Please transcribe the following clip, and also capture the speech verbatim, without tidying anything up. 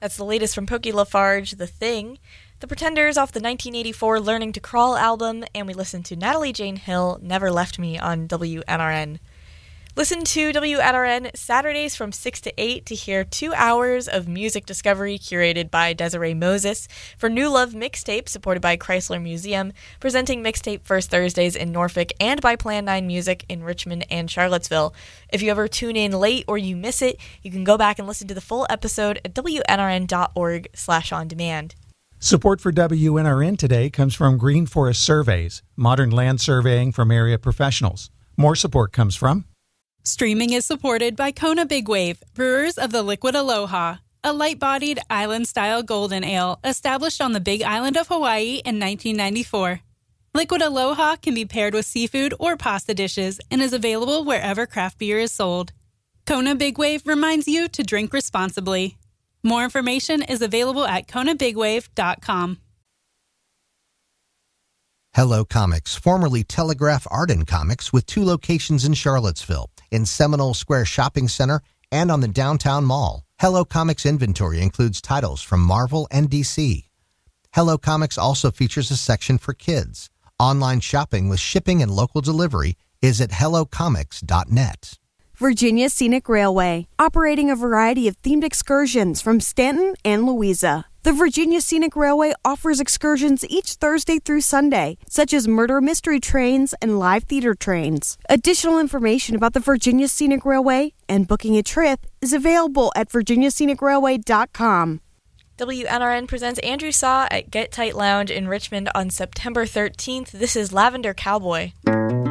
That's the latest from Pokey Lafarge, The Thing, The Pretenders off the nineteen eighty-four Learning to Crawl album, and we listened to Natalie Jane Hill, Never Left Me on W N R N. Listen to W N R N Saturdays from six to eight to hear two hours of music discovery curated by Desiree Moses for New Love Mixtape, supported by Chrysler Museum, presenting Mixtape First Thursdays in Norfolk, and by Plan nine Music in Richmond and Charlottesville. If you ever tune in late or you miss it, you can go back and listen to the full episode at W N R N dot org slash on demand. Support for W N R N today comes from Green Forest Surveys, modern land surveying from area professionals. More support comes from Streaming is supported by Kona Big Wave, brewers of the Liquid Aloha, a light-bodied island-style golden ale established on the Big Island of Hawaii in nineteen ninety-four. Liquid Aloha can be paired with seafood or pasta dishes and is available wherever craft beer is sold. Kona Big Wave reminds you to drink responsibly. More information is available at kona big wave dot com. Hello Comics, formerly Telegraph Art and Comics, with two locations in Charlottesville, in Seminole Square Shopping Center and on the Downtown Mall. Hello Comics inventory includes titles from Marvel and D C. Hello Comics also features a section for kids. Online shopping with shipping and local delivery is at hello comics dot net. Virginia Scenic Railway, operating a variety of themed excursions from Stanton and Louisa. The Virginia Scenic Railway offers excursions each Thursday through Sunday, such as murder mystery trains and live theater trains. Additional information about the Virginia Scenic Railway and booking a trip is available at virginia scenic railway dot com. W N R N presents Andrew Saw at Get Tight Lounge in Richmond on September thirteenth. This is Lavender Cowboy.